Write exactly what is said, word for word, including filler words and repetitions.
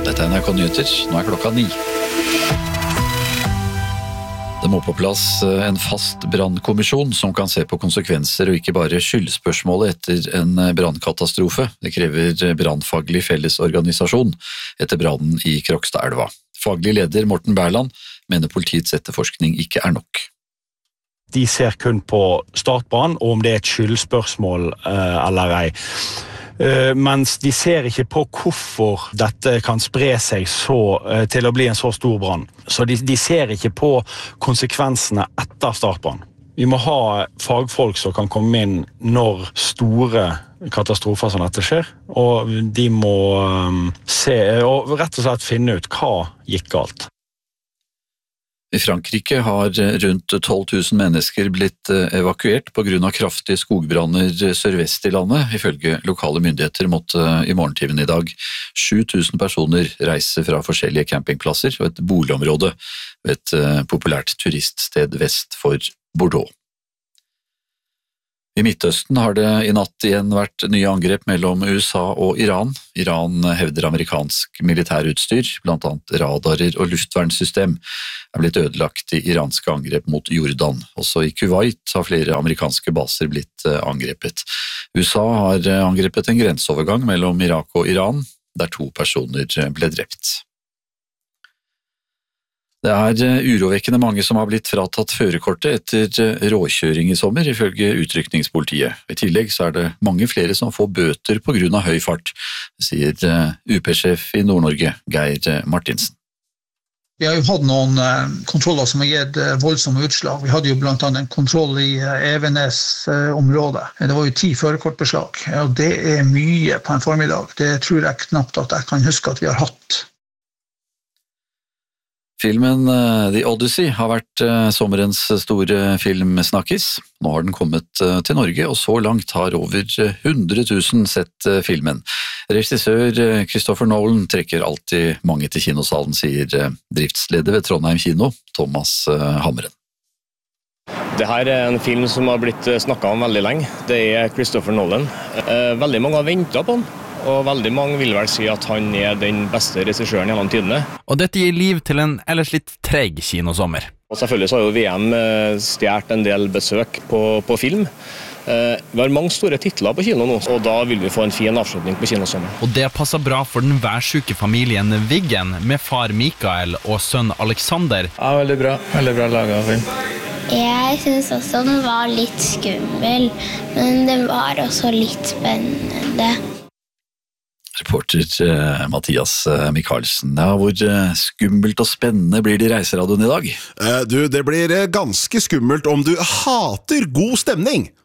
Dette er N R K Nyheter, nå er klokka ni. Det må på plass en fast brannkommisjon som kan se på konsekvenser og ikke bare skyldspørsmålet etter en brannkatastrofe. Det krever brannfaglig fellesorganisasjon etter brannen i Krokstadelva. Faglig leder Morten Berland mener politiets etterforskning ikke er nok. De ser kun på startbrann og om det er et skyldspørsmål eh, eller ei. Uh, mens de ser ikke på hvorfor dette kan spre seg så, uh, til å bli en så stor brann. Så de, de ser ikke på konsekvensene etter startbrann. Vi må ha fagfolk som kan komme inn når store katastrofer som dette skjer, og de må um, se, og rett og slett finne ut hva gikk galt. I Frankrike har rundt tolv tusen mennesker blitt evakuert på grunn av kraftige skogbranner sørvest i landet. Ifølge lokale myndigheter måtte i morgentimen i dag sju tusen personer reise fra forskjellige campingplasser og et boligområde ved et populært turiststed vest for Bordeaux. I Midtøsten har det i natt igjen vært nye angrep mellom U S A og Iran. Iran hevder amerikansk militærutstyr, blant annet radarer og luftvernsystem, er blitt ødelagt i iranske angrep mot Jordan. Også i Kuwait har flere amerikanske baser blitt angrepet. U S A har angrepet en grenseovergang mellom Irak og Iran, der to personer ble drept. Det er urovekkende mange som har blitt fratatt førerkortet etter råkjøring i sommer, ifølge utrykningspolitiet. I tillegg så er det mange flere som får bøter på grunn av høy fart, sier U P-sjef i Nord-Norge, Geir Martinsen. Vi har jo hatt noen kontroller som har gitt voldsomme utslag. Vi hadde jo blant annet en kontroll i Evenes-området. Det var jo ti førerkortbeslag, og det er mye på en formiddag. Det tror jeg knapt at jeg kan huske at vi har hatt. Filmen The Odyssey har vært sommerens store filmsnakkis. Nå har den kommet til Norge, og så langt har over hundre tusen sett filmen. Regissør Christopher Nolan trekker alltid mange til kinosalen, sier driftsleder ved Trondheim kino, Thomas Hammeren. Det her er en film som har blitt snakket om veldig lenge. Det er Christopher Nolan. Veldig mange har ventet på den. Og veldig mange vil vel si at han er den beste regissøren gjennom tidene. Og dette gir liv til en ellers litt treg kinosommer. Og selvfølgelig så har jo V M stjert en del besøk på, på film. Vi har mange store titler på kino nå, og da vil vi få en fin avslutning på kinosommer. Og det passer bra for den værsyke familien Viggen, med far Mikael og sønn Alexander. Ja, veldig bra. Veldig bra laget film. Jeg synes også den var litt skummel, men den var også litt spennende. Reporter eh, Mathias eh, Michaelsen. Ja, hvor eh, skummelt og spennende blir det i Reiseradioen i dag? Eh, du, det blir ganske skummelt om du hater god stemning.